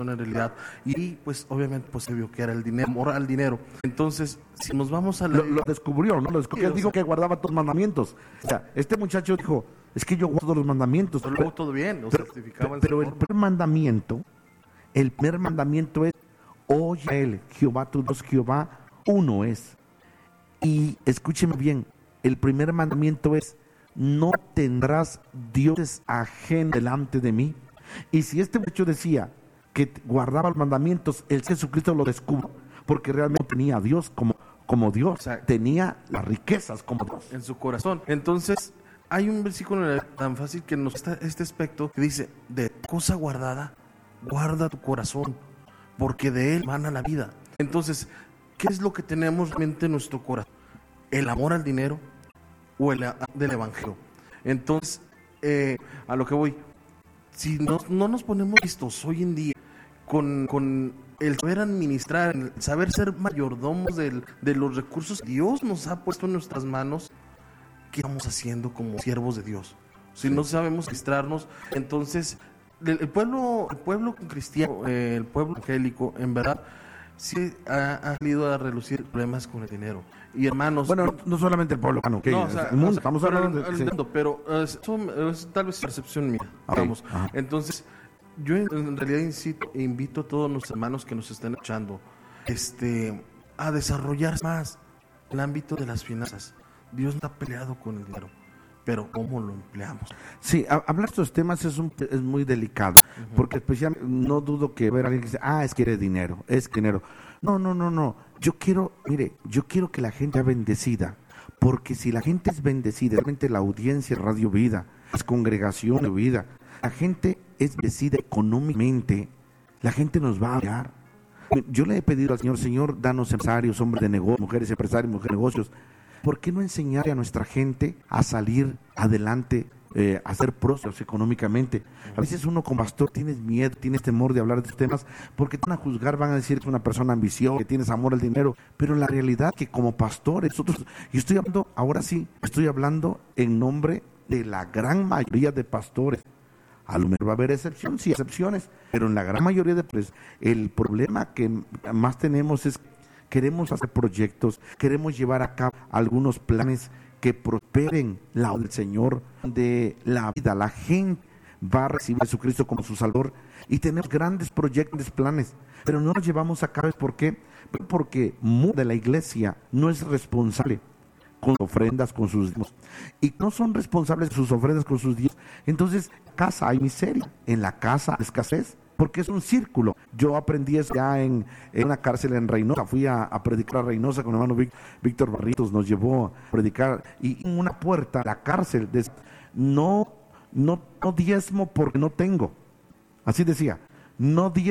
en realidad. Y pues obviamente pues se vio que era el dinero, amor al dinero. Entonces, si nos vamos a lo descubrió, ¿no? Lo descubrió. Él dijo que guardaba todos los mandamientos. O sea, este muchacho dijo, es que yo guardo todos los mandamientos. Pero luego todo bien, lo certificaba pero el primer mandamiento es, oye a él, Jehová tu Dios, Jehová uno es. Y escúcheme bien, el primer mandamiento es, no tendrás dioses ajenos delante de mí. Y si este muchacho decía que guardaba los mandamientos, el Jesucristo lo descubrió, porque realmente tenía a Dios como Dios, Exacto. tenía las riquezas como Dios en su corazón. Entonces, hay un versículo tan fácil que nos está este aspecto que dice, de cosa guardada, guarda tu corazón, porque de él emana la vida. Entonces, ¿qué es lo que tenemos realmente en nuestro corazón? ¿El amor al dinero o el del evangelio? Entonces, a lo que voy, si no nos ponemos listos hoy en día con el saber administrar, el saber ser mayordomos de los recursos que Dios nos ha puesto en nuestras manos, ¿qué estamos haciendo como siervos de Dios? Si no sabemos administrarnos, entonces el pueblo cristiano, el pueblo evangélico, en verdad, sí ha salido a relucir problemas con el dinero. Y hermanos... Bueno, no solamente el pueblo, el mundo, estamos hablando de... Entiendo, pero eso es tal vez percepción mía, vamos. Entonces, yo en realidad invito a todos los hermanos que nos estén escuchando a desarrollar más el ámbito de las finanzas. Dios no está peleado con el dinero, pero ¿cómo lo empleamos? Sí, hablar de estos temas es muy delicado, porque especialmente no dudo que ver a alguien que dice, es que eres dinero, es dinero. No. Yo quiero que la gente sea bendecida, porque si la gente es bendecida, realmente la audiencia de Radio Vida, las congregaciones de Vida, la gente es bendecida económicamente, la gente nos va a apoyar. Yo le he pedido al Señor, danos empresarios, hombres de negocios, mujeres empresarios, mujeres de negocios. ¿Por qué no enseñar a nuestra gente a salir adelante, a ser prósperos económicamente? A veces uno como pastor tienes miedo, tienes temor de hablar de estos temas, porque te van a juzgar, van a decir que es una persona ambiciosa, que tienes amor al dinero, pero la realidad es que como pastores, y estoy hablando en nombre de la gran mayoría de pastores. A lo mejor va a haber excepciones, pero en la gran mayoría de pastores, el problema que más tenemos es queremos hacer proyectos, queremos llevar a cabo algunos planes que prosperen la obra del Señor, de la vida. La gente va a recibir a Jesucristo como su Salvador y tenemos grandes proyectos, grandes planes, pero no los llevamos a cabo. ¿Por qué? Porque mucha de la iglesia no es responsable con sus ofrendas, con sus diezmos, y no son responsables de sus ofrendas con sus diezmos. Entonces, en casa hay miseria, en la casa hay escasez, porque es un círculo. Yo aprendí eso ya en una cárcel en Reynosa. Fui a predicar a Reynosa con el hermano Víctor Barritos, nos llevó a predicar, y en una puerta, la cárcel, no diezmo porque no tengo. Así decía, no diezmo